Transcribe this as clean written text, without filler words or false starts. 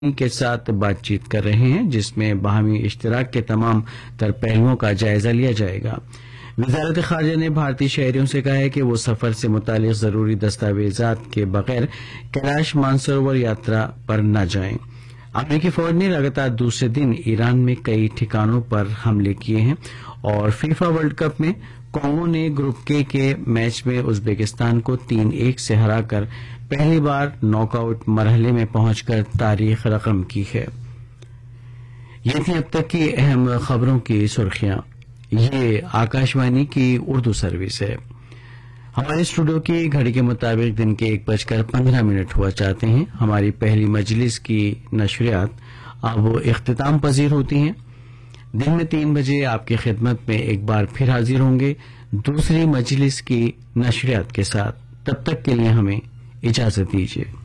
के साथ बातचीत कर रहे हैं, जिसमें बाहमी इश्तिराक के तमाम तर पहलुओं का जायजा लिया जाएगा। वजारत खारजा ने भारतीय शहरियों से कहा है कि वो सफर से मुतालिक जरूरी दस्तावेजात के बगैर कैलाश मानसरोवर यात्रा पर न जाएं। अमेरिकी फौज ने लगातार दूसरे दिन ईरान में कई ठिकानों पर हमले किए हैं और फीफा वर्ल्ड कप में कांगो ने ग्रुप के मैच में उज्बेकिस्तान को 3-1 से हराकर पहली बार नॉकआउट मरहले में पहुंचकर तारीख रकम की है। ये थी अब तक की अहम खबरों की सुर्खियां। ये आकाशवाणी की उर्दू सर्विस है। हमारे स्टूडियो की घड़ी के मुताबिक दिन के 1:15 हुआ चाहते हैं। हमारी पहली मजलिस की नशरियात अब इख्तिताम पजीर होती हैं। दिन में 3 बजे आपकी खिदमत में एक बार फिर हाजिर होंगे दूसरी मजलिस की नशरियात के साथ। तब तक के लिए हमें इजाजत दीजिए।